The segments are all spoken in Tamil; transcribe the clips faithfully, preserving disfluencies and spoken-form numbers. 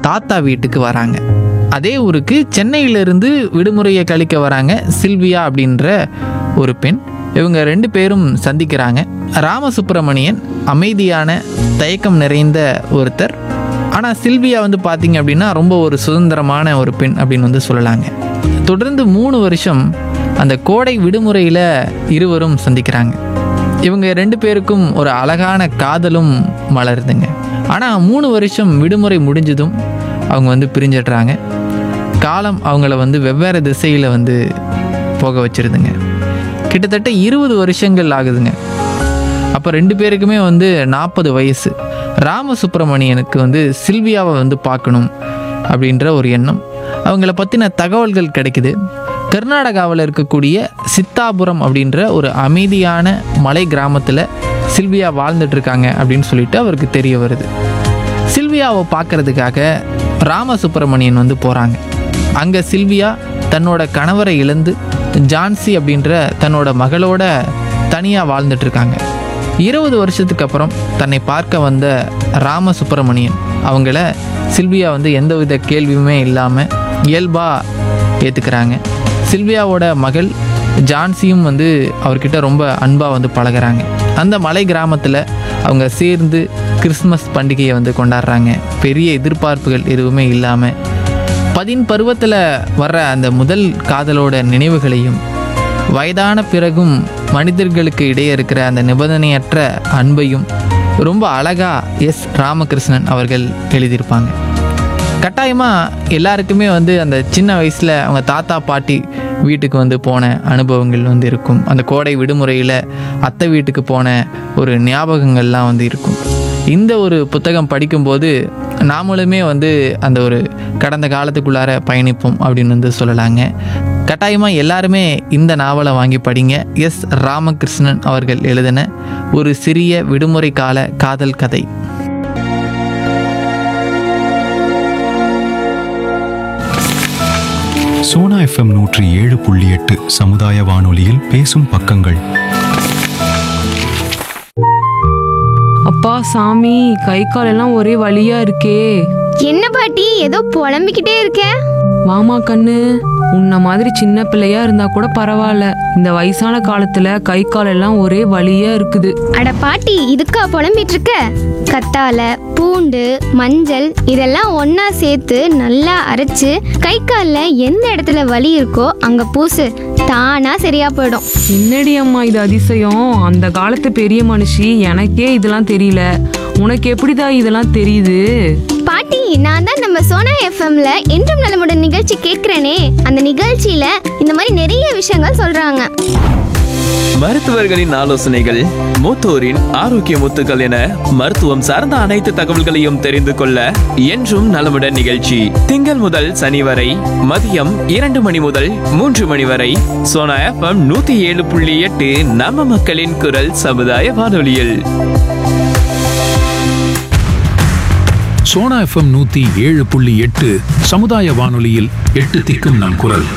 தாத்தா வீட்டுக்கு வராங்க. அதே ஊருக்கு சென்னையிலிருந்து விடுமுறையை கழிக்க வராங்க சில்வியா அப்படின்ற ஒரு பெண். இவங்க ரெண்டு பேரும் சந்திக்கிறாங்க. ராமசுப்பிரமணியன் அமைதியான தயக்கம் நிறைந்த ஒருத்தர். ஆனால் சில்வியா வந்து பார்த்தீங்க அப்படின்னா ரொம்ப ஒரு சுதந்திரமான ஒரு பெண் அப்படின்னு வந்து சொல்லலாங்க. தொடர்ந்து மூணு வருஷம் அந்த கோடை விடுமுறையில் இருவரும் சந்திக்கிறாங்க. இவங்க ரெண்டு பேருக்கும் ஒரு அழகான காதலும் மலருதுங்க. ஆனால் மூணு வருஷம் விடுமுறை முடிஞ்சதும் அவங்க வந்து பிரிஞ்சிடுறாங்க. காலம் அவங்கள வந்து வெவ்வேறு திசையில் வந்து போக வச்சிருதுங்க. கிட்டத்தட்ட இருபது வருஷங்கள் ஆகுதுங்க. அப்போ ரெண்டு பேருக்குமே வந்து நாற்பது வயசு. ராமசுப்பிரமணியனுக்கு வந்து சில்வியாவை வந்து பார்க்கணும் அப்படின்ற ஒரு எண்ணம். அவங்கள பற்றின தகவல்கள் கிடைக்குது. கர்நாடகாவில் இருக்கக்கூடிய சித்தாபுரம் அப்படின்ற ஒரு அமைதியான மலை கிராமத்தில் சில்வியா வாழ்ந்துட்டுருக்காங்க அப்படின்னு சொல்லிட்டு அவருக்கு தெரிய வருது. சில்வியாவை பார்க்கறதுக்காக ராமசுப்பிரமணியன் வந்து போகிறாங்க. அங்கே சில்வியா தன்னோட கணவரை இழந்து ஜான்சி அப்படின்ற தன்னோட மகளோட தனியாக வாழ்ந்துட்டுருக்காங்க. இருபது வருஷத்துக்கு அப்புறம் தன்னை பார்க்க வந்த ராமசுப்பிரமணியன் அவங்கள சில்வியா வந்து எந்தவித கேள்வியுமே இல்லாமல் இயல்பாக ஏற்றுக்கிறாங்க. சில்வியாவோட மகள் ஜான்சியும் வந்து அவர்கிட்ட ரொம்ப அன்பாக வந்து பழகிறாங்க. அந்த மலை கிராமத்தில் அவங்க சேர்ந்து கிறிஸ்மஸ் பண்டிகையை வந்து கொண்டாடுறாங்க. பெரிய எதிர்பார்ப்புகள் எதுவுமே இல்லாமல் பதின் பருவத்தில் வர்ற அந்த முதல் காதலோட நினைவுகளையும் வயதான பிறகும் மனிதர்களுக்கு இடையே இருக்கிற அந்த நிபந்தனையற்ற அன்பையும் ரொம்ப அழகாக எஸ் ராமகிருஷ்ணன் அவர்கள் எழுதியிருப்பாங்க. கட்டாயமாக எல்லாருக்குமே வந்து அந்த சின்ன வயசில் அவங்க தாத்தா பாட்டி வீட்டுக்கு வந்து போன அனுபவங்கள் வந்து இருக்கும். அந்த கோடை விடுமுறையில் அத்தை வீட்டுக்கு போன ஒரு ஞாபகங்கள்லாம் வந்து இருக்கும். இந்த ஒரு புத்தகம் படிக்கும்போது நாமளுமே வந்து அந்த ஒரு கடந்த காலத்துக்குள்ளார பயணிப்போம் அப்படின்னு வந்து சொல்லலாங்க. கட்டாயமாக எல்லாருமே இந்த நாவலை வாங்கி படிங்க. எஸ் ராமகிருஷ்ணன் அவர்கள் எழுதின ஒரு சிறிய விடுமுறை கால காதல் கதை. சோனா எஃப்எம் நூற்றி ஏழு புள்ளி எட்டு சமுதாய வானொலியில் பேசும் பக்கங்கள். அப்பா சாமி, கை கால் எல்லாம் ஒரே வலியா இருக்கே. என்ன பாட்டி ஏதோ புலம்பிக்கிட்டே இருக்க? வாமா கண்ணு, உன்ன மாதிரி சின்ன பிள்ளையா இருந்தா கூட பரவாயில்ல. இந்த வயசான காலத்துல கை கால் எல்லாம் ஒரே வலியா இருக்குது. அட பாட்டி, இதுக்கா புலம்பிட்டு இருக்க? கத்தால, பூண்டு, மஞ்சள் இதெல்லாம் ஒன்னா சேர்த்து நல்லா அரைச்சு கை கால்ல எந்த இடத்துல வலி இருக்கோ அங்க பூசு, தானா சரியா போயிடும். என்னடி அம்மா இது அதிசயம்? அந்த காலத்து பெரிய மனுஷி, எனக்கே இதெல்லாம் தெரியல. உனக்கு எப்படிதான் இதெல்லாம் தெரியுது? பாட்டி, நான் தான் நம்ம சோனா எஃப்எம்ல என்றும் நலமுடன் நிகழ்ச்சி கேட்கிறேனே, அந்த நிகழ்ச்சியில இந்த மாதிரி நிறைய விஷயங்கள் சொல்றாங்க. மருத்துவர்களின் ஆலோசனைகள், மூத்தோரின் ஆரோக்கிய முத்துக்கள் என மருத்துவம் சார்ந்த அனைத்து தகவல்களையும் தெரிந்து கொள்ள என்றும் நலமுடன் நிகழ்ச்சி திங்கள் முதல் சனி வரை மதியம் இரண்டு மணி முதல் மூன்று மணி வரை சோனா எஃப்எம் நூத்தி ஏழு புள்ளி எட்டு நம்ம மக்களின் குரல் சமுதாய வானொலியில். சோனா எஃப்எம் நூத்தி ஏழு புள்ளி எட்டு சமுதாய வானொலியில் எட்டு திக்கும் நம் குரல்.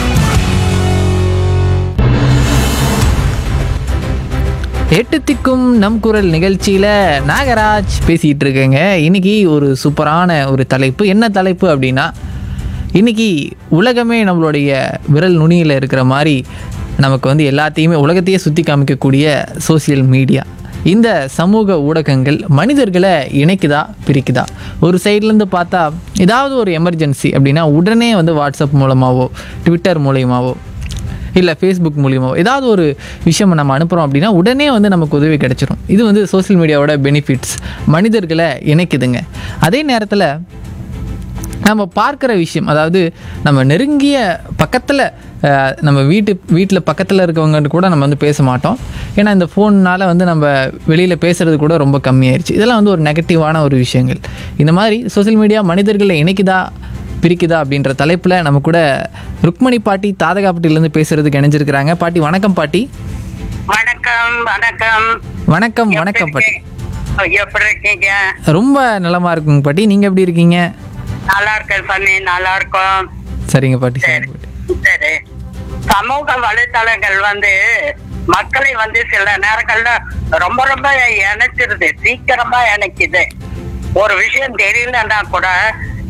எட்டு திக்கும் நம் குரல் நிகழ்ச்சியில் நாகராஜ் பேசிகிட்டு இருக்கேங்க. இன்றைக்கி ஒரு சூப்பரான ஒரு தலைப்பு. என்ன தலைப்பு அப்படின்னா, இன்றைக்கி உலகமே நம்மளுடைய விரல் நுனியில் இருக்கிற மாதிரி நமக்கு வந்து எல்லாத்தையுமே உலகத்தையே சுற்றி காமிக்கக்கூடிய சோசியல் மீடியா, இந்த சமூக ஊடகங்கள் மனிதர்களை இணைக்குதா பிரிக்குதா? ஒரு சைட்லேருந்து பார்த்தா ஏதாவது ஒரு எமர்ஜென்சி அப்படின்னா உடனே வந்து வாட்ஸ்அப் மூலமாகவோ ட்விட்டர் மூலயமாவோ இல்லை ஃபேஸ்புக் மூலியமாக ஏதாவது ஒரு விஷயம் நம்ம அனுப்புகிறோம் அப்படின்னா உடனே வந்து நமக்கு உதவி கிடைச்சிரும். இது வந்து சோசியல் மீடியாவோட பெனிஃபிட்ஸ், மனிதர்களை இணைக்குதுங்க. அதே நேரத்தில் நம்ம பார்க்குற விஷயம், அதாவது நம்ம நெருங்கிய பக்கத்தில் நம்ம வீட்டு வீட்டில் பக்கத்தில் இருக்கவங்க கூட நம்ம வந்து பேச மாட்டோம். ஏன்னா இந்த ஃபோன்னால் வந்து நம்ம வெளியில் பேசுகிறது கூட ரொம்ப கம்மியாயிருச்சு. இதெல்லாம் வந்து ஒரு நெகட்டிவான ஒரு விஷயங்கள். இந்த மாதிரி சோசியல் மீடியா மனிதர்களை இணைக்குதா பிரிக்குதா அப்படின்ற தலைப்பில் நம்ம கூட ருக்மணி பாட்டி தாதகாப்பட்டியிலேருந்து பேசுறதுக்கு இணைஞ்சிருக்கிறாங்க. பாட்டி வணக்கம். பாட்டி வணக்கம். வணக்கம் வணக்கம் வணக்கம் பாட்டி. எப்படி இருக்கீங்க? ரொம்ப நலமா இருக்குங்க பாட்டி. நீங்க எப்படி இருக்கீங்க? நல்லா இருக்கேன் சாமி, நல்லா இருக்கும். சரிங்க பாட்டி. சரி சரி. சமூக வலைத்தளங்கள் வந்து மக்களை வந்து சில நேரங்கள்ல ரொம்ப ரொம்ப இணைச்சிருது, சீக்கிரமா இணைக்குது. ஒரு விஷயம் தெரியலன்னா கூட